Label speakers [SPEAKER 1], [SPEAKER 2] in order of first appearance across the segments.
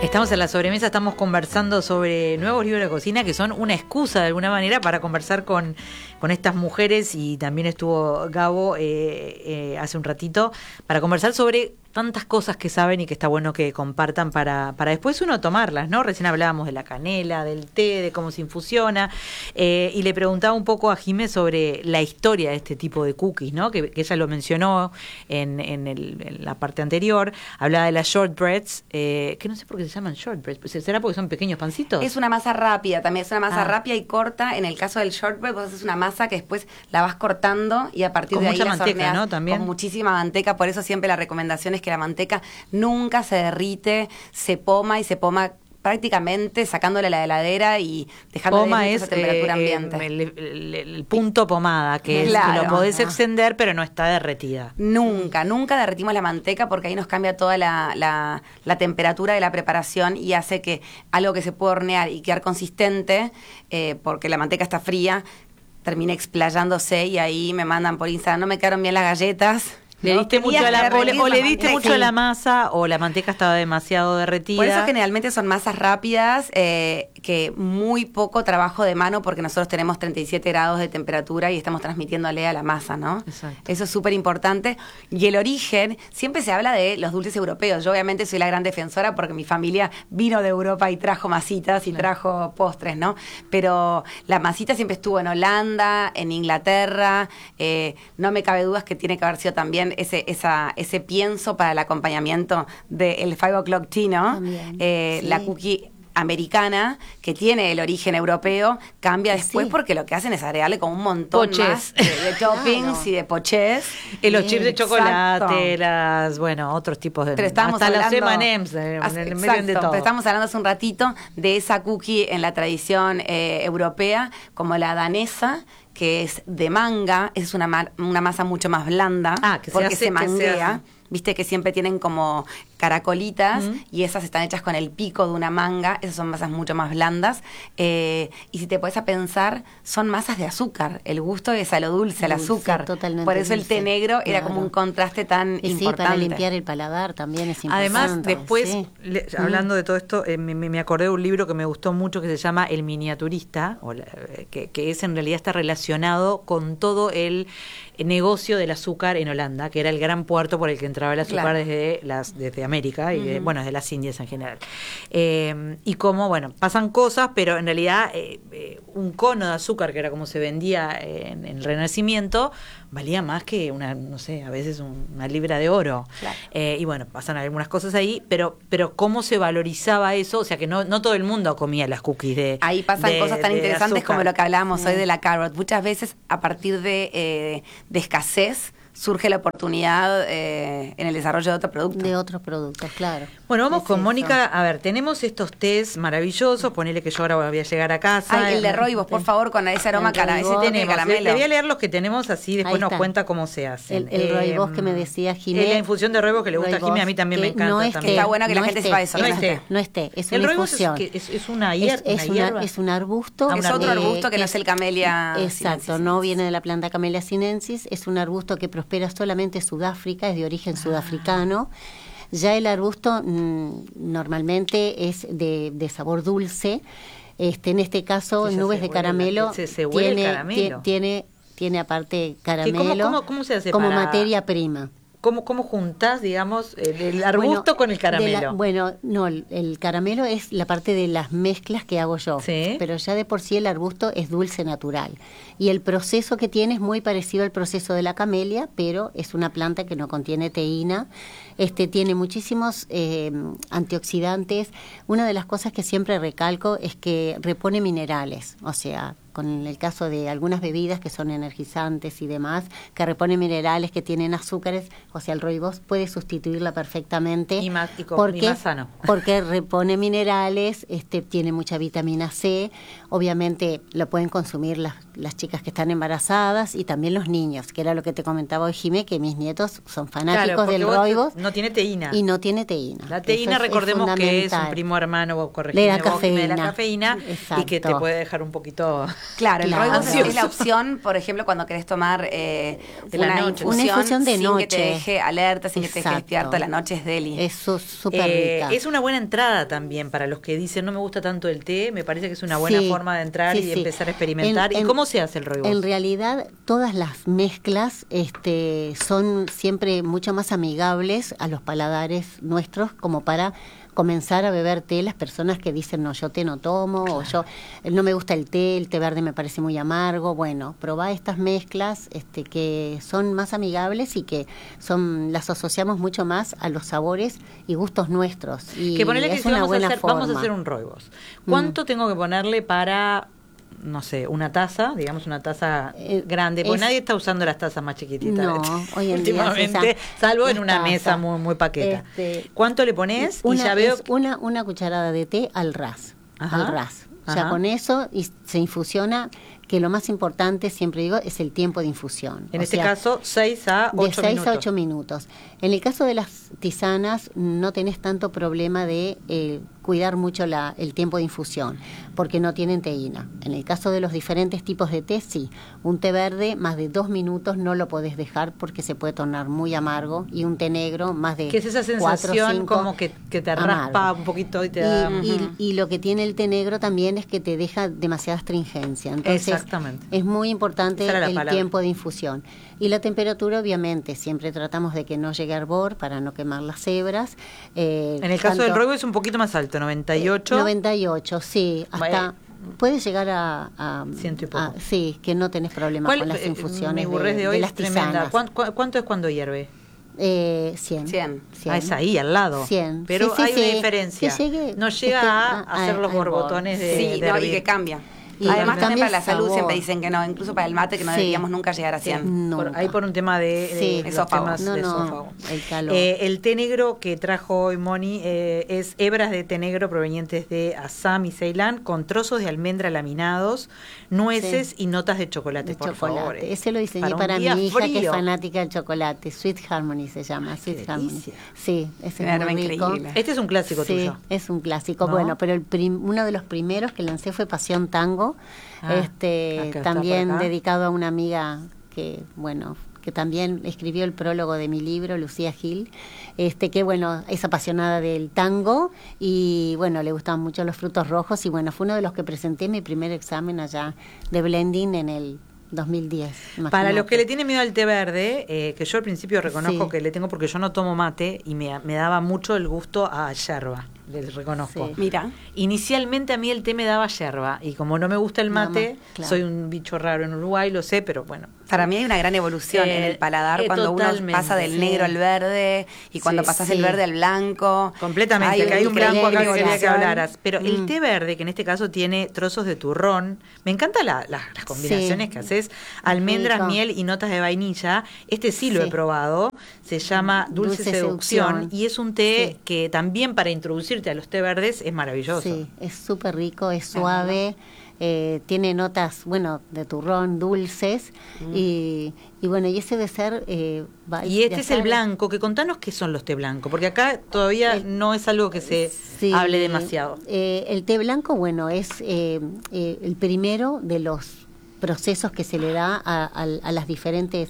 [SPEAKER 1] Estamos en la sobremesa, estamos conversando sobre nuevos libros de cocina que son una excusa de alguna manera para conversar con estas mujeres, y también estuvo Gabo hace un ratito para conversar sobre tantas cosas que saben y que está bueno que compartan para después uno tomarlas, ¿no? Recién hablábamos de la canela, del té, de cómo se infusiona, y le preguntaba un poco a Jimé sobre la historia de este tipo de cookies, ¿no? Que ella lo mencionó en la parte anterior, hablaba de las shortbreads, que no sé por qué se llaman shortbreads, ¿será porque son pequeños pancitos?
[SPEAKER 2] Es una masa rápida, también es una masa rápida y corta. En el caso del shortbread vos haces una masa que después la vas cortando y a partir de ahí
[SPEAKER 1] mucha
[SPEAKER 2] las
[SPEAKER 1] manteca,
[SPEAKER 2] horneas,
[SPEAKER 1] ¿no? También
[SPEAKER 2] con muchísima manteca. Por eso siempre la recomendación es que la manteca nunca se derrite, se poma prácticamente sacándola de la heladera y dejándola
[SPEAKER 1] poma
[SPEAKER 2] a temperatura ambiente.
[SPEAKER 1] El punto pomada, que
[SPEAKER 2] claro,
[SPEAKER 1] es que lo podés extender, pero no está derretida.
[SPEAKER 2] Nunca derretimos la manteca porque ahí nos cambia toda la temperatura de la preparación y hace que algo que se puede hornear y quedar consistente, porque la manteca está fría, termine explayándose, y ahí me mandan por Instagram, no me quedaron bien las galletas.
[SPEAKER 1] Le diste mucho o le diste mucho a la masa, o la manteca estaba demasiado derretida.
[SPEAKER 2] Por eso generalmente son masas rápidas, que muy poco trabajo de mano, porque nosotros tenemos 37 grados de temperatura y estamos transmitiéndole a la masa, ¿no?
[SPEAKER 1] Exacto.
[SPEAKER 2] Eso es súper importante. Y el origen, siempre se habla de los dulces europeos. Yo obviamente soy la gran defensora porque mi familia vino de Europa y trajo masitas y trajo postres, ¿no? Pero la masita siempre estuvo en Holanda, en Inglaterra. No me cabe dudas que tiene que haber sido también ese pienso para el acompañamiento del 5 o'clock tea, ¿no? Sí. La cookie americana, que tiene el origen europeo, cambia después porque lo que hacen es agregarle como un montón más de toppings y de pochés.
[SPEAKER 1] Los chips de chocolate, otros tipos de...
[SPEAKER 2] Pero estamos
[SPEAKER 1] hasta
[SPEAKER 2] hablando,
[SPEAKER 1] los M&M's, meten de todo.
[SPEAKER 2] Pero estamos hablando hace un ratito de esa cookie en la tradición europea, como la danesa, que es de manga, es una masa mucho más blanda, porque se manguea. Viste que siempre tienen como caracolitas, y esas están hechas con el pico de una manga. Esas son masas mucho más blandas. Y si te pones a pensar, son masas de azúcar. El gusto es a lo dulce, al azúcar.
[SPEAKER 3] Totalmente.
[SPEAKER 2] Por eso el té negro era como un contraste tan importante.
[SPEAKER 3] Sí, para limpiar el paladar también es importante.
[SPEAKER 1] Además, después, hablando de todo esto, me acordé de un libro que me gustó mucho que se llama El miniaturista, que es en realidad está relacionado con todo el negocio del azúcar en Holanda, que era el gran puerto por el que entraba el azúcar desde América y desde las Indias en general. Y como, pasan cosas, pero en realidad un cono de azúcar, que era como se vendía en el Renacimiento, valía más que a veces una libra de oro.
[SPEAKER 2] Claro.
[SPEAKER 1] Y pasan algunas cosas ahí, pero cómo se valorizaba eso, o sea que no todo el mundo comía las cookies de
[SPEAKER 2] ahí pasan cosas tan interesantes
[SPEAKER 1] azúcar,
[SPEAKER 2] como lo que hablábamos hoy de la carrot. Muchas veces, a partir de escasez, surge la oportunidad en el desarrollo de otro producto.
[SPEAKER 3] De otros productos, claro.
[SPEAKER 1] Bueno, vamos con Mónica. A ver, tenemos estos tés maravillosos. Ponele que yo ahora voy a llegar a casa.
[SPEAKER 2] Ay, el de roibos, por favor, con ese aroma
[SPEAKER 1] ese tenemos. Le voy a leer los que tenemos, así después nos cuenta cómo se hacen.
[SPEAKER 3] El roibos que me decía Jimé.
[SPEAKER 1] La infusión de roibos que le gusta a Jimé, a mí también me encanta.
[SPEAKER 3] No es
[SPEAKER 2] está bueno que la gente sepa eso.
[SPEAKER 3] No es té, es una infusión.
[SPEAKER 1] Es una hierba.
[SPEAKER 3] Es un arbusto.
[SPEAKER 2] Es otro arbusto que no es el Camellia sinensis.
[SPEAKER 3] Exacto, no viene de la planta Camellia sinensis. Es un arbusto que prospera solamente en Sudáfrica, es de origen sudafricano. Ya el arbusto normalmente es de sabor dulce. En este caso, nubes de caramelo.
[SPEAKER 1] Se huele el caramelo.
[SPEAKER 3] Tiene aparte caramelo.
[SPEAKER 1] ¿Cómo se hace
[SPEAKER 3] como materia prima.
[SPEAKER 1] ¿Cómo juntás, digamos, el arbusto con el caramelo?
[SPEAKER 3] El caramelo es la parte de las mezclas que hago yo.
[SPEAKER 1] ¿Sí?
[SPEAKER 3] Pero ya de por sí el arbusto es dulce natural. Y el proceso que tiene es muy parecido al proceso de la camelia, pero es una planta que no contiene teína. Tiene muchísimos antioxidantes. Una de las cosas que siempre recalco es que repone minerales, o sea, con el caso de algunas bebidas que son energizantes y demás, que reponen minerales, que tienen azúcares, o sea, el rooibos puede sustituirla perfectamente.
[SPEAKER 1] Y más sano.
[SPEAKER 3] Porque repone minerales, tiene mucha vitamina C, obviamente lo pueden consumir las chicas que están embarazadas y también los niños, que era lo que te comentaba hoy, Jimé, que mis nietos son fanáticos del rooibos.
[SPEAKER 1] No tiene teína.
[SPEAKER 3] Y no tiene teína.
[SPEAKER 1] La teína, recordemos que es un primo hermano, vos corregime,
[SPEAKER 3] de la cafeína.
[SPEAKER 1] De la cafeína.
[SPEAKER 3] Exacto.
[SPEAKER 1] Y que te puede dejar un poquito
[SPEAKER 2] Claro, el
[SPEAKER 3] Claro.
[SPEAKER 2] rooibos es
[SPEAKER 1] Ansioso.
[SPEAKER 2] la opción, por ejemplo, cuando querés tomar
[SPEAKER 1] De la noche.
[SPEAKER 3] Una infusión de
[SPEAKER 2] sin
[SPEAKER 3] noche.
[SPEAKER 2] que te deje alerta, sin que te deje
[SPEAKER 3] Exacto.
[SPEAKER 2] despierto, la noche es deli.
[SPEAKER 3] Es súper rica.
[SPEAKER 1] Es una buena entrada también para los que dicen no me gusta tanto el té, me parece que es una buena
[SPEAKER 3] Sí,
[SPEAKER 1] forma de entrar
[SPEAKER 3] sí,
[SPEAKER 1] y
[SPEAKER 3] sí.
[SPEAKER 1] empezar a experimentar. ¿Y
[SPEAKER 3] En-
[SPEAKER 1] cómo se hace el rooibos?
[SPEAKER 3] En realidad, todas las mezclas son siempre mucho más amigables a los paladares nuestros, como para comenzar a beber té. Las personas que dicen, no, yo té no tomo, o yo no me gusta el té verde me parece muy amargo. Bueno, probá estas mezclas que son más amigables y que las asociamos mucho más a los sabores y gustos nuestros. Y
[SPEAKER 1] Que ponerle que
[SPEAKER 3] es
[SPEAKER 1] si
[SPEAKER 3] una
[SPEAKER 1] vamos
[SPEAKER 3] buena
[SPEAKER 1] a
[SPEAKER 3] forma.
[SPEAKER 1] hacer un rooibos. ¿Cuánto tengo que ponerle para, no sé, una taza, digamos una taza grande? Porque nadie está usando las tazas más chiquititas.
[SPEAKER 3] No, hoy en día
[SPEAKER 1] últimamente, salvo en una
[SPEAKER 3] taza.
[SPEAKER 1] mesa muy paqueta. ¿Cuánto le pones? Y ya veo...
[SPEAKER 3] una cucharada de té al ras.
[SPEAKER 1] Ajá,
[SPEAKER 3] Al ras.
[SPEAKER 1] ajá.
[SPEAKER 3] Ya con eso se infusiona, que lo más importante, siempre digo, es el tiempo de infusión.
[SPEAKER 1] En
[SPEAKER 3] O
[SPEAKER 1] este
[SPEAKER 3] sea,
[SPEAKER 1] caso, 6 a 8
[SPEAKER 3] de 6
[SPEAKER 1] minutos.
[SPEAKER 3] a 8 minutos. En el caso de las tisanas, no tenés tanto problema de cuidar mucho el tiempo de infusión, porque no tienen teína. En el caso de los diferentes tipos de té, sí. Un té verde, más de 2 minutos no lo podés dejar porque se puede tornar muy amargo, y un té negro, más de
[SPEAKER 1] Que es esa
[SPEAKER 3] 4 o
[SPEAKER 1] sensación
[SPEAKER 3] 5
[SPEAKER 1] como que te
[SPEAKER 3] amargo.
[SPEAKER 1] raspa un poquito y te da...
[SPEAKER 3] Y lo que tiene el té negro también es que te deja demasiada astringencia. Entonces,
[SPEAKER 1] Exactamente.
[SPEAKER 3] es muy importante
[SPEAKER 1] Esa era la
[SPEAKER 3] el
[SPEAKER 1] palabra.
[SPEAKER 3] tiempo de infusión. Y la temperatura, obviamente, siempre tratamos de que no llegue a hervor para no quemar las hebras.
[SPEAKER 1] En el caso del rooibos es un poquito más alto, 98.
[SPEAKER 3] 98, sí, hasta... Puede llegar a
[SPEAKER 1] 100 y poco.
[SPEAKER 3] Sí, que no tenés problema con las infusiones
[SPEAKER 1] mi burrés de hoy
[SPEAKER 3] las
[SPEAKER 1] es tremenda.
[SPEAKER 3] tisanas.
[SPEAKER 1] ¿Cuánto es cuando hierve?
[SPEAKER 3] 100.
[SPEAKER 2] 100.
[SPEAKER 1] Ah, es ahí, al lado.
[SPEAKER 3] 100.
[SPEAKER 1] Pero
[SPEAKER 3] Sí,
[SPEAKER 1] hay
[SPEAKER 3] sí,
[SPEAKER 1] una
[SPEAKER 3] sí.
[SPEAKER 1] diferencia.
[SPEAKER 3] Que llegue-
[SPEAKER 1] no llega
[SPEAKER 3] que-
[SPEAKER 1] a hacer los
[SPEAKER 3] al borde.
[SPEAKER 1] borbotones de,
[SPEAKER 2] Sí,
[SPEAKER 1] de
[SPEAKER 2] no, y
[SPEAKER 1] hervir.
[SPEAKER 2] que cambia.
[SPEAKER 3] Y
[SPEAKER 2] Además, también
[SPEAKER 3] cambia
[SPEAKER 2] para la
[SPEAKER 3] el
[SPEAKER 2] salud
[SPEAKER 3] sabor.
[SPEAKER 2] siempre dicen que no, incluso para el mate, que no
[SPEAKER 3] Sí.
[SPEAKER 2] deberíamos nunca llegar a 100.
[SPEAKER 3] Nunca.
[SPEAKER 1] Ahí por un tema de los
[SPEAKER 2] esófago.
[SPEAKER 1] temas
[SPEAKER 3] No,
[SPEAKER 1] de
[SPEAKER 3] no,
[SPEAKER 1] esófago.
[SPEAKER 3] el calor.
[SPEAKER 1] El té negro que trajo hoy Moni es hebras de té negro provenientes de Assam y Ceilán con trozos de almendra laminados, nueces y notas de chocolate,
[SPEAKER 3] De
[SPEAKER 1] por
[SPEAKER 3] chocolate.
[SPEAKER 1] favor.
[SPEAKER 3] Ese lo diseñé
[SPEAKER 1] un
[SPEAKER 3] para mi
[SPEAKER 1] día
[SPEAKER 3] hija, que es
[SPEAKER 1] frío.
[SPEAKER 3] fanática del chocolate. Sweet Harmony se llama.
[SPEAKER 1] Qué
[SPEAKER 3] Sweet Harmony.
[SPEAKER 1] delicia.
[SPEAKER 3] Sí, ese
[SPEAKER 2] Una
[SPEAKER 3] es muy
[SPEAKER 2] aroma
[SPEAKER 3] rico.
[SPEAKER 2] increíble.
[SPEAKER 1] Este es un clásico
[SPEAKER 3] Sí,
[SPEAKER 1] tuyo.
[SPEAKER 3] es un clásico.
[SPEAKER 1] ¿No?
[SPEAKER 3] Bueno, pero uno de los primeros que lancé fue Pasión Tango.
[SPEAKER 1] Ah, acá está
[SPEAKER 3] También
[SPEAKER 1] por acá.
[SPEAKER 3] dedicado a una amiga que, bueno, que también escribió el prólogo de mi libro, Lucía Gil, que bueno, es apasionada del tango y bueno, le gustaban mucho los frutos rojos y bueno, fue uno de los que presenté mi primer examen allá de blending en el 2010.
[SPEAKER 1] Para
[SPEAKER 3] imagínate.
[SPEAKER 1] los que le tienen miedo al té verde, que yo al principio reconozco
[SPEAKER 3] Sí.
[SPEAKER 1] que le tengo porque yo no tomo mate y me daba mucho el gusto a yerba, les reconozco.
[SPEAKER 3] Sí.
[SPEAKER 2] Mira.
[SPEAKER 1] Inicialmente a mí el té me daba yerba y como no me gusta el
[SPEAKER 3] Nada
[SPEAKER 1] mate,
[SPEAKER 3] más, claro.
[SPEAKER 1] soy un bicho raro en Uruguay, lo sé, pero bueno.
[SPEAKER 2] Para mí hay una gran evolución en el paladar cuando uno
[SPEAKER 1] totalmente,
[SPEAKER 2] pasa del
[SPEAKER 3] sí.
[SPEAKER 2] negro al verde y cuando
[SPEAKER 1] Sí,
[SPEAKER 2] pasas
[SPEAKER 3] sí.
[SPEAKER 2] del verde al blanco.
[SPEAKER 1] Completamente, que hay un
[SPEAKER 3] increíble
[SPEAKER 1] blanco acá que quería que
[SPEAKER 2] evolución.
[SPEAKER 1] hablaras. Pero el té verde, que en este caso tiene trozos de turrón, me encantan las combinaciones
[SPEAKER 3] Sí.
[SPEAKER 1] que haces, almendras,
[SPEAKER 3] Rico.
[SPEAKER 1] miel y notas de vainilla. Este sí lo he
[SPEAKER 3] Sí.
[SPEAKER 1] probado, se llama Dulce,
[SPEAKER 3] Dulce
[SPEAKER 1] Seducción,
[SPEAKER 3] Seducción.
[SPEAKER 1] y es un té
[SPEAKER 3] Sí.
[SPEAKER 1] que también para introducirte a los té verdes es maravilloso.
[SPEAKER 3] Sí, es súper rico, es suave, tiene notas, bueno, de turrón, dulces, y bueno, y ese de ser...
[SPEAKER 1] Y este es el blanco, que contanos qué son los té blancos, porque acá todavía no es algo que se hable demasiado.
[SPEAKER 3] El té blanco, bueno, es el primero de los procesos que se le da a las diferentes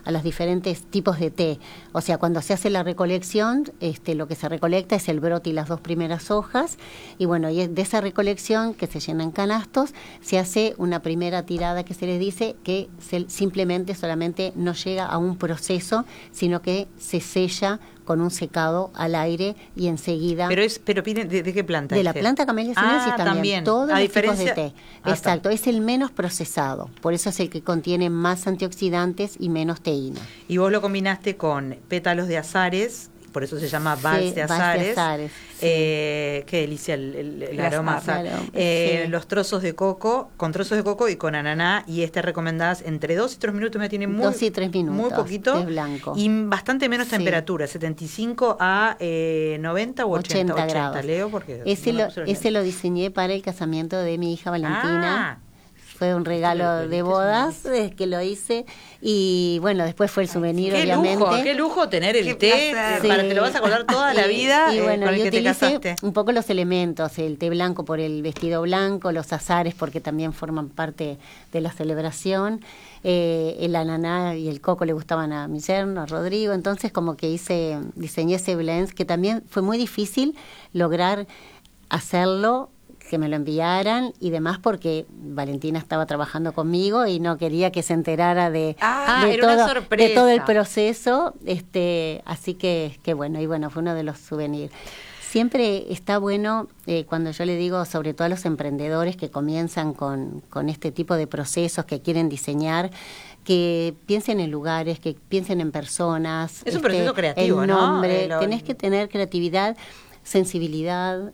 [SPEAKER 3] tipos de té. O sea, cuando se hace la recolección, lo que se recolecta es el brote y las 2 primeras hojas, y bueno, y de esa recolección que se llenan canastos, se hace una primera tirada que se les dice, que simplemente solamente no llega a un proceso, sino que se sella con un secado al aire y enseguida...
[SPEAKER 1] Pero piden, ¿de qué planta?
[SPEAKER 3] De
[SPEAKER 1] es
[SPEAKER 3] la
[SPEAKER 1] este?
[SPEAKER 3] planta Camellia sinensis también, todos
[SPEAKER 1] A
[SPEAKER 3] los tipos de
[SPEAKER 1] diferencia-
[SPEAKER 3] té.
[SPEAKER 1] Ah,
[SPEAKER 3] Exacto, es el menos procesado, por eso es el que contiene más antioxidantes y menos teína.
[SPEAKER 1] Y vos lo combinaste con pétalos de azares, por eso se llama vals de
[SPEAKER 3] vals
[SPEAKER 1] azares.
[SPEAKER 3] de azares, sí.
[SPEAKER 1] Qué delicia el
[SPEAKER 2] Las
[SPEAKER 1] aroma
[SPEAKER 2] azar.
[SPEAKER 1] azar.
[SPEAKER 3] Sí.
[SPEAKER 1] Los trozos de coco, con trozos de coco y con ananá, y recomendadas entre 2 y 3 minutos, me tiene muy,
[SPEAKER 3] 2 y 3 minutos,
[SPEAKER 1] muy poquito,
[SPEAKER 3] té blanco.
[SPEAKER 1] y bastante menos
[SPEAKER 3] Sí.
[SPEAKER 1] temperatura, 75 a 90 u 80,
[SPEAKER 3] 80 grados.
[SPEAKER 1] Leo, porque
[SPEAKER 3] Ese
[SPEAKER 1] no
[SPEAKER 3] lo,
[SPEAKER 1] me puse
[SPEAKER 3] ese lo diseñé para el casamiento de mi hija Valentina.
[SPEAKER 1] Ah,
[SPEAKER 3] fue un regalo de bodas que lo hice. Y bueno, después fue el souvenir, obviamente.
[SPEAKER 1] Qué lujo tener el té,
[SPEAKER 2] placer.
[SPEAKER 1] para te lo vas a acordar toda la vida
[SPEAKER 3] y bueno,
[SPEAKER 1] con el
[SPEAKER 3] yo
[SPEAKER 1] que te
[SPEAKER 3] utilicé
[SPEAKER 1] casaste.
[SPEAKER 3] un poco los elementos, el té blanco por el vestido blanco, los azares porque también forman parte de la celebración, el ananá y el coco le gustaban a mi yerno, a Rodrigo, entonces como que diseñé ese blend que también fue muy difícil lograr hacerlo, que me lo enviaran y demás porque Valentina estaba trabajando conmigo y no quería que se enterara de
[SPEAKER 1] era una sorpresa.
[SPEAKER 3] de todo el proceso, así que bueno, y bueno, fue uno de los souvenirs. Siempre está bueno cuando yo le digo, sobre todo a los emprendedores que comienzan con este tipo de procesos, que quieren diseñar, que piensen en lugares, que piensen en personas.
[SPEAKER 1] Es un proceso creativo,
[SPEAKER 3] el
[SPEAKER 1] ¿no?
[SPEAKER 3] nombre, tenés que tener creatividad, sensibilidad,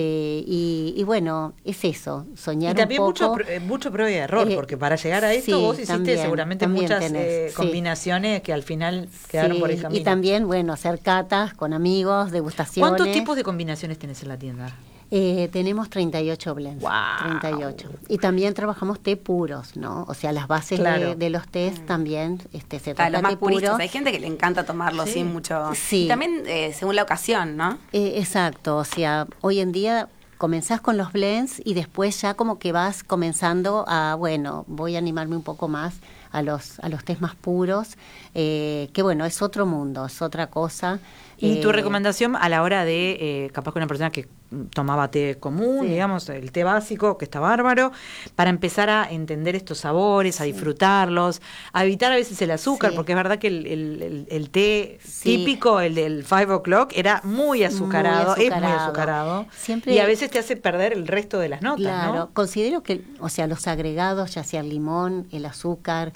[SPEAKER 3] y bueno, es eso, soñar
[SPEAKER 1] y también
[SPEAKER 3] un poco.
[SPEAKER 1] mucho prueba y error, porque para llegar a esto
[SPEAKER 3] sí,
[SPEAKER 1] vos hiciste seguramente muchas
[SPEAKER 3] tenés,
[SPEAKER 1] combinaciones que al final quedaron por el camino.
[SPEAKER 3] Y también, bueno, hacer catas con amigos, degustaciones.
[SPEAKER 1] ¿Cuántos tipos de combinaciones tenés en la tienda?
[SPEAKER 3] Tenemos 38 blends.
[SPEAKER 1] Wow.
[SPEAKER 3] 38. Y también trabajamos té puros, ¿no? O sea, las bases de los tés también se trata
[SPEAKER 2] los más
[SPEAKER 3] té puro.
[SPEAKER 2] puristas. Hay gente que le encanta tomarlo sin mucho...
[SPEAKER 3] Sí.
[SPEAKER 2] Y también según la ocasión, ¿no?
[SPEAKER 3] Exacto. O sea, hoy en día comenzás con los blends y después ya como que vas comenzando a, bueno, voy a animarme un poco más a los tés más puros, que bueno, es otro mundo, es otra cosa.
[SPEAKER 1] ¿Y tu recomendación a la hora de, capaz que una persona que tomaba té común, digamos, el té básico, que está bárbaro, para empezar a entender estos sabores, a disfrutarlos, a evitar a veces el azúcar, porque es verdad que el té típico, el del 5 o'clock, era muy azucarado, es muy azucarado,
[SPEAKER 3] siempre,
[SPEAKER 1] y a veces te hace perder el resto de las notas,
[SPEAKER 3] claro,
[SPEAKER 1] ¿no?
[SPEAKER 3] Considero que, o sea, los agregados, ya sea el limón, el azúcar,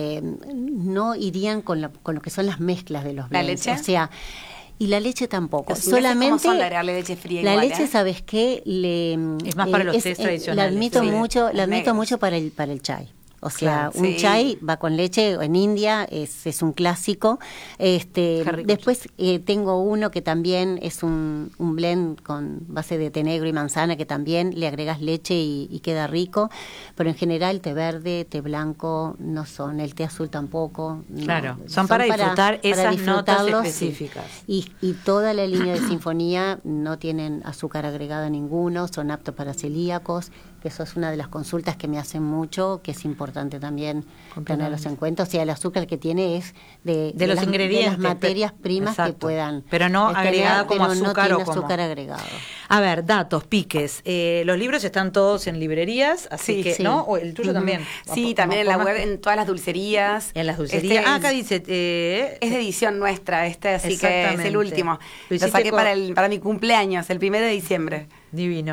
[SPEAKER 3] no irían con lo que son las mezclas de los blends.
[SPEAKER 2] ¿La leche?
[SPEAKER 3] O sea, y la leche tampoco.
[SPEAKER 2] Solamente cómo son de agregarle leche fría
[SPEAKER 3] la
[SPEAKER 2] igual,
[SPEAKER 3] leche, ¿sabes qué?
[SPEAKER 1] Es más para los tés tradicionales.
[SPEAKER 3] La admito
[SPEAKER 2] Sí.
[SPEAKER 3] mucho para el chai. O sea, un chai va con leche, en India es un clásico. Después tengo uno que también es un blend con base de té negro y manzana, que también le agregas leche y queda rico. Pero en general té verde, té blanco no son, el té azul tampoco.
[SPEAKER 1] Claro,
[SPEAKER 3] no.
[SPEAKER 1] son para disfrutar esas notas
[SPEAKER 3] disfrutarlos,
[SPEAKER 1] específicas.
[SPEAKER 3] Sí. Y toda la línea de Sinfonía no tienen azúcar agregada ninguno, son aptos para celíacos, que eso es una de las consultas que me hacen mucho, que es importante también tenerlos en cuenta. O sea, el azúcar que tiene es de
[SPEAKER 1] los ingredientes,
[SPEAKER 3] de las materias primas que puedan.
[SPEAKER 1] Pero no agregada como azúcar
[SPEAKER 3] no
[SPEAKER 1] o
[SPEAKER 3] tiene
[SPEAKER 1] como
[SPEAKER 3] azúcar agregado.
[SPEAKER 1] A ver, datos, piques. Los libros están todos en librerías, así que, ¿no? O el tuyo también.
[SPEAKER 2] Sí, también en la web, en todas las dulcerías.
[SPEAKER 1] En las dulcerías. Acá dice...
[SPEAKER 2] es de edición nuestra, así que es el último. Lo
[SPEAKER 1] hiciste
[SPEAKER 2] saqué para mi cumpleaños, el 1 de diciembre.
[SPEAKER 1] Divino.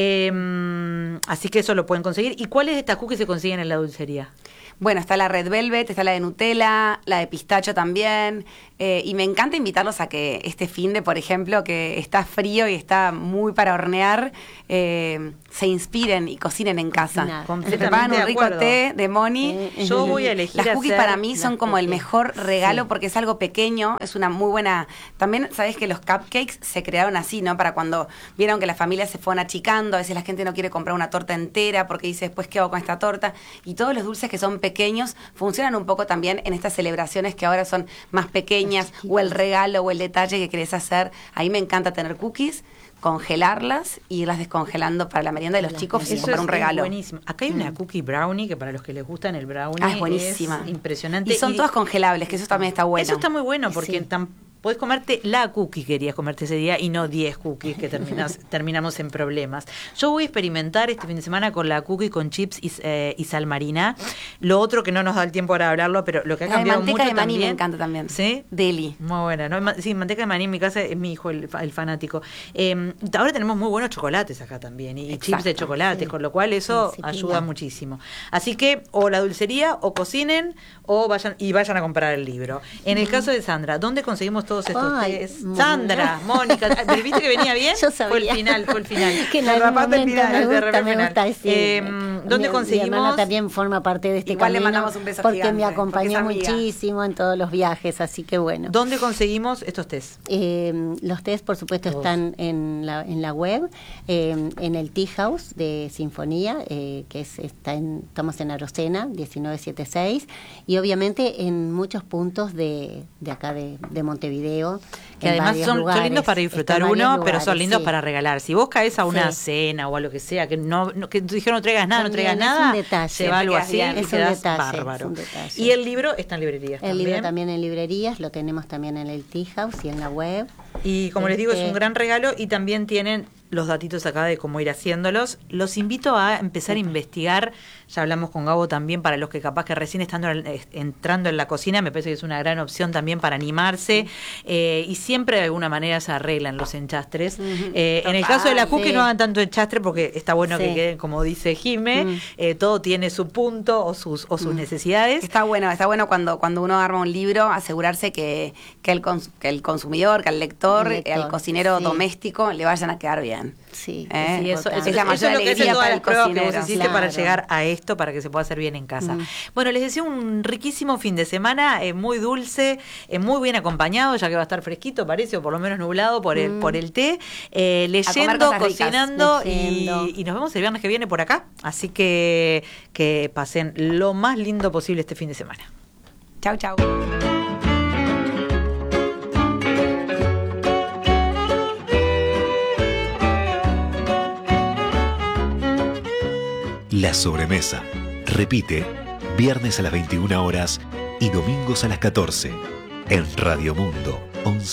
[SPEAKER 1] Así que eso lo pueden conseguir. ¿Y cuáles de estas cookies se consiguen en la dulcería?
[SPEAKER 2] Bueno, está la Red Velvet, está la de Nutella, la de pistacho también. Y me encanta invitarlos a que este finde, por ejemplo, que está frío y está muy para hornear, se inspiren y cocinen en casa. Se preparan un rico té de Moni.
[SPEAKER 1] Yo voy a elegir
[SPEAKER 2] las cookies para mí son como el mejor regalo porque es algo pequeño, es una muy buena... También, ¿sabés que los cupcakes se crearon así, ¿no? Para cuando vieron que las familias se fueron achicando, a veces la gente no quiere comprar una torta entera porque dice, después, ¿qué hago con esta torta? Y todos los dulces que son pequeños funcionan un poco también en estas celebraciones que ahora son más pequeñas, o el regalo o el detalle que querés hacer. Ahí me encanta tener cookies, congelarlas y irlas descongelando para la merienda de los chicos y para un regalo.
[SPEAKER 1] Buenísimo. Acá hay una cookie brownie que para los que les gustan el brownie
[SPEAKER 2] es buenísima.
[SPEAKER 1] Es impresionante.
[SPEAKER 2] Y son todas congelables, que eso también está bueno.
[SPEAKER 1] Eso está muy bueno porque podés comerte la cookie que querías comerte ese día y no 10 cookies que terminamos en problemas. Yo voy a experimentar este fin de semana con la cookie con chips y sal marina. Lo otro que no nos da el tiempo para hablarlo, pero lo que ha cambiado mucho
[SPEAKER 2] manteca de maní
[SPEAKER 1] también,
[SPEAKER 2] me encanta también.
[SPEAKER 1] ¿Sí?
[SPEAKER 2] Deli.
[SPEAKER 1] Muy buena, ¿no? Sí, manteca de maní en mi casa es mi hijo el fanático. Ahora tenemos muy buenos chocolates acá también y chips de chocolate, con lo cual eso ayuda muchísimo. Así que o la dulcería o cocinen o vayan a comprar el libro. En el caso de Sandra, ¿dónde conseguimos todos estos tés? Sandra, Mónica, ¿viste que venía bien?
[SPEAKER 3] Yo sabía.
[SPEAKER 1] Fue el final.
[SPEAKER 3] Que en algún momento me gusta decir.
[SPEAKER 1] ¿Dónde conseguimos?
[SPEAKER 3] Mi hermana también forma parte de este
[SPEAKER 2] Igual
[SPEAKER 3] camino.
[SPEAKER 2] le mandamos un beso
[SPEAKER 3] porque
[SPEAKER 2] gigante,
[SPEAKER 3] me acompañó
[SPEAKER 2] porque es amiga.
[SPEAKER 3] muchísimo en todos los viajes, así que bueno.
[SPEAKER 1] ¿Dónde conseguimos estos test?
[SPEAKER 3] Los test, por supuesto, están en la web, en el Tea House de Sinfonía, estamos en Arocena, 1976, y obviamente en muchos puntos de acá de Montevideo.
[SPEAKER 1] Que además son lindos para disfrutar pero son lindos para regalar. Si vos caes a una cena o a lo que sea, que que te dijeron no traigas nada,
[SPEAKER 3] también
[SPEAKER 1] no traigas nada,
[SPEAKER 3] un detalle,
[SPEAKER 1] se va algo así y quedás bárbaro. Y el libro está en librerías.
[SPEAKER 3] El libro también en librerías, lo tenemos también en el Tea House y en la web.
[SPEAKER 1] Y como les digo, es un gran regalo y también tienen los datitos acá de cómo ir haciéndolos. Los invito a empezar a investigar. Ya hablamos con Gabo también, para los que capaz que recién están entrando en la cocina, me parece que es una gran opción también para animarse. Y siempre de alguna manera se arreglan los enchastres. En el caso de la cookie no hagan tanto enchastre porque está bueno que queden, como dice Jime, todo tiene su punto o sus necesidades.
[SPEAKER 2] Está bueno cuando uno arma un libro, asegurarse que el consumidor, que al lector, al cocinero doméstico le vayan a quedar bien.
[SPEAKER 3] Sí,
[SPEAKER 2] eso es
[SPEAKER 1] Eso
[SPEAKER 2] la mayor
[SPEAKER 1] es lo que
[SPEAKER 2] alegría
[SPEAKER 1] todas
[SPEAKER 2] para
[SPEAKER 1] las
[SPEAKER 2] el
[SPEAKER 1] pruebas que
[SPEAKER 2] cocinero.
[SPEAKER 1] vos hiciste para llegar a esto, para que se pueda hacer bien en casa. Bueno, les deseo un riquísimo fin de semana, muy dulce, muy bien acompañado, ya que va a estar fresquito, parece, o por lo menos nublado por el té, leyendo, cocinando y nos vemos el viernes que viene por acá. Así que pasen lo más lindo posible este fin de semana.
[SPEAKER 2] Chau, chau.
[SPEAKER 4] La sobremesa. Repite, viernes a las 21 horas y domingos a las 14 en Radio Mundo 11.